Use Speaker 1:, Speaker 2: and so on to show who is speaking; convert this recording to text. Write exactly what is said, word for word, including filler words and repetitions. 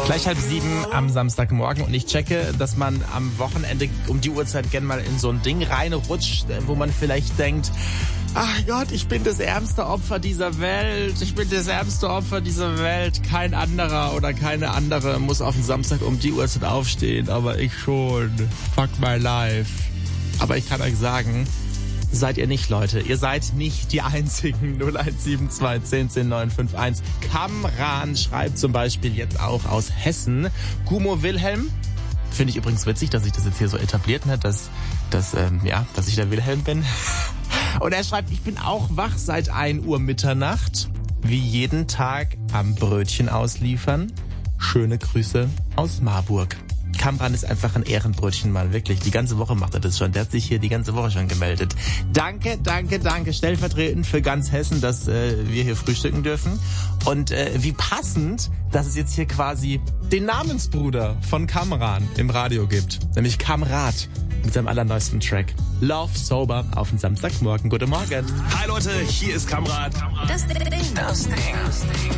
Speaker 1: Gleich halb sieben am Samstagmorgen und ich checke, dass man am Wochenende um die Uhrzeit gern mal in so ein Ding reinrutscht, wo man vielleicht denkt, ach Gott, ich bin das ärmste Opfer dieser Welt, ich bin das ärmste Opfer dieser Welt, kein anderer oder keine andere muss auf den Samstag um die Uhrzeit aufstehen, aber ich schon, fuck my life. Aber ich kann euch sagen, seid ihr nicht, Leute. Ihr seid nicht die einzigen. null eins sieben zwei, zehn, zehn, neun fünf eins. Kamran schreibt zum Beispiel jetzt auch aus Hessen. Gumo Wilhelm. Finde ich übrigens witzig, dass sich das jetzt hier so etabliert hat, dass, dass, ähm, ja, dass ich der Wilhelm bin. Und er schreibt, ich bin auch wach seit ein Uhr Mitternacht. Wie jeden Tag am Brötchen ausliefern. Schöne Grüße aus Marburg. Kamran ist einfach ein Ehrenbrötchen mal, wirklich. Die ganze Woche macht er das schon. Der hat sich hier die ganze Woche schon gemeldet. Danke, danke, danke. Stellvertretend für ganz Hessen, dass äh, wir hier frühstücken dürfen. Und äh, wie passend, dass es jetzt hier quasi den Namensbruder von Kamran im Radio gibt. Nämlich Kamrat mit seinem allerneuesten Track. Love Sober auf den Samstagmorgen. Guten Morgen.
Speaker 2: Hi Leute, hier ist Kamrat.
Speaker 3: Das Ding. Das Ding.